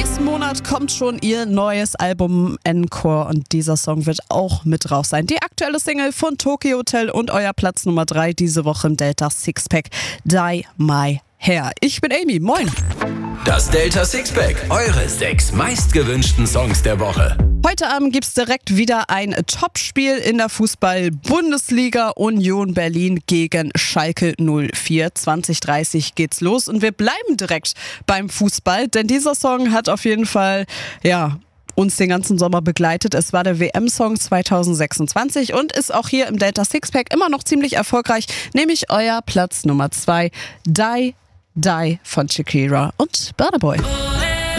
Nächsten Monat kommt schon ihr neues Album Encore und dieser Song wird auch mit drauf sein. Die aktuelle Single von Tokyo Hotel und euer Platz Nummer 3 diese Woche im Delta Sixpack, Dye My Hair. Ich bin Amy, moin. Das Delta Sixpack, eure 6 meistgewünschten Songs der Woche. Heute Abend gibt's direkt wieder ein Topspiel in der Fußball-Bundesliga. Union Berlin gegen Schalke 04. 20:30 geht's los und wir bleiben direkt beim Fußball, denn dieser Song hat auf jeden Fall, uns den ganzen Sommer begleitet. Es war der WM-Song 2026 und ist auch hier im Delta Sixpack immer noch ziemlich erfolgreich, nämlich euer Platz Nummer 2, Die von Shakira und Burna Boy.